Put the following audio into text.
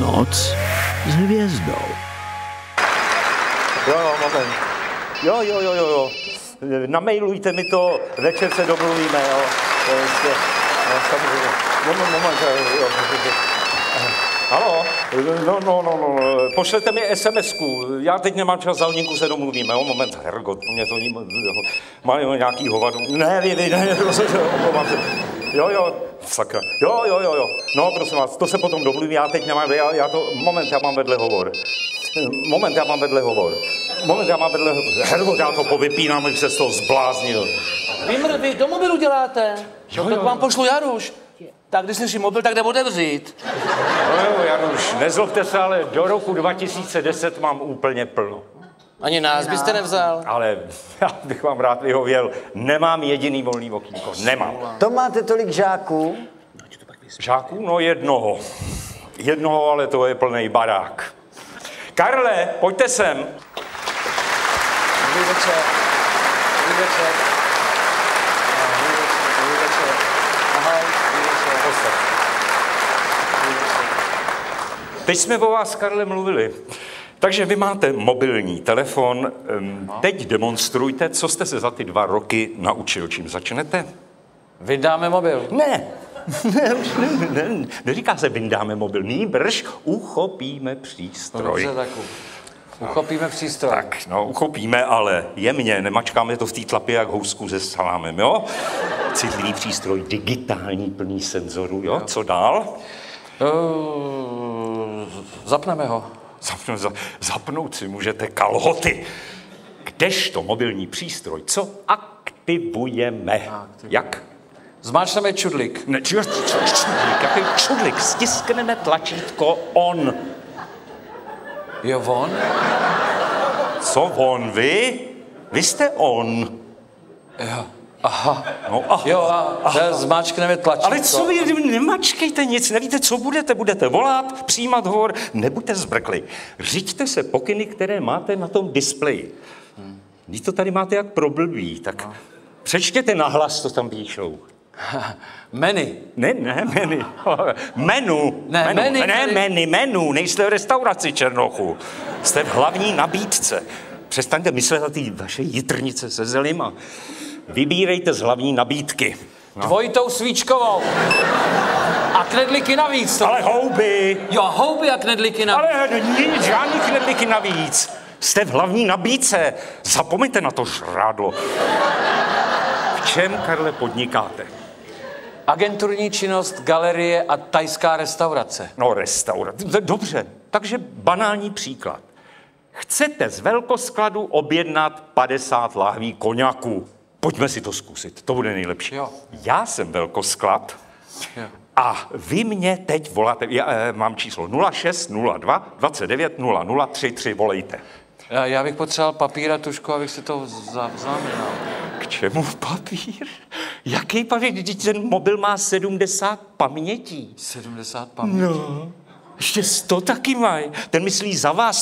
Noc s hvězdou. Jo, moment. Jo. Namailujte mi to, večer se domluvíme, jo. To ještě, no, samozřejmě. Moment, jo. Halo? No. Pošlete mi SMS-ku. Já teď nemám čas, za hodinku se domluvíme. Jo, moment, hergot, mě to má nějaký hovadu. Ne, omlouvám se. Jo, sakra. Jo. No, prosím vás, to se potom domluvím, já teď nemám, já mám vedle hovor. Hergot, já to povypínám, abych se z toho zbláznil. Vy do mobilu děláte? Jo. Tak vám pošlu Jaruš. Tak když slyším mobil, tak jde otevřít. Jo, Jaruš, nezlobte se, ale do roku 2010 mám úplně plno. Ani nás byste nevzal. Ale já bych vám rád vyhověl, nemám jediný volný okýnko, nemám. To máte tolik žáků? Žáků? No jednoho, ale to je plnej barák. Karle, pojďte sem. Dobrý večer. Ahoj. Teď jsme o vás, Karle, mluvili. Takže vy máte mobilní telefon. Teď demonstrujte, co jste se za ty 2 roky naučil. Čím začnete? Vydáme mobil. Ne. Neříká se vyndáme mobil. Nýbrž uchopíme přístroj. Dobře, tak uchopíme přístroj. Tak, no, uchopíme, ale jemně, nemačkáme to v té tlapě jak housku se salámem, jo? Citlivý přístroj, digitální, plný senzorů, jo? Co dál? Zapneme ho. Zapnout si můžete kalhoty. Kdežto mobilní přístroj, co aktivujeme? Jak? Zmáčkneme čudlik. Ne, čudlik, jaký čudlik? Stiskneme tlačítko on. Jo, on? Co on, vy? Vy jste on. Jo. Aha. No, aha. Jo, a zmáčkneme tlačítko. Ale co vy, nemačkejte nic, nevíte, co budete. Budete volat, přijímat hovor, nebuďte zbrkli. Řiďte se pokyny, které máte na tom displeji. Když to tady máte jak pro blbý, tak přečtěte nahlas, co tam píšou. Menu. Ne, menu. Menu. Nejste v restauraci, Černochu. Jste v hlavní nabídce. Přestaňte myslet na ty vaše jitrnice se zelima. Vybírejte z hlavní nabídky. No. Dvojitou svíčkovou. A knedlíky navíc. Ale houby. Jo, houby a knedlíky navíc. Ale žádný knedlíky navíc. Jste v hlavní nabídce. Zapomeňte na to žrádlo. V čem, Karle, podnikáte? Agenturní činnost, galerie a thajská restaurace. No, restaurace. Dobře, takže banální příklad. Chcete z velkoskladu objednat 50 lahví koňaku. Pojďme si to zkusit, to bude nejlepší. Jo. Já jsem velkosklad a vy mě teď voláte, já mám číslo 0602 29 00 33, volejte. Já bych potřeboval papír a tušku, abych si to zaznamenal. K čemu papír? Jaký papír? Když ten mobil má 70 pamětí. 70 pamětí? No, ještě 100 taky mají. Ten myslí za vás